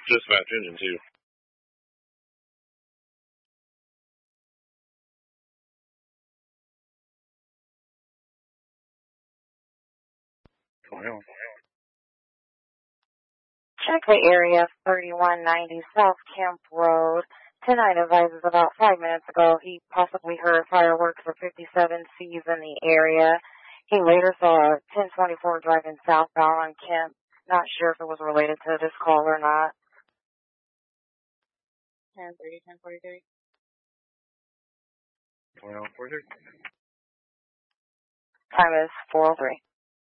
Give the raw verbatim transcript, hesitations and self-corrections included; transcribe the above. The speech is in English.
Dispatch engine two. Check the area, thirty-one ninety South Kemp Road. ten nine advises about five minutes ago he possibly heard fireworks for fifty-seven C's in the area. He later saw a ten twenty-four driving southbound on Kemp. Not sure if it was related to this call or not. ten thirty, ten forty-three. Well, forty-three. Time is four oh three.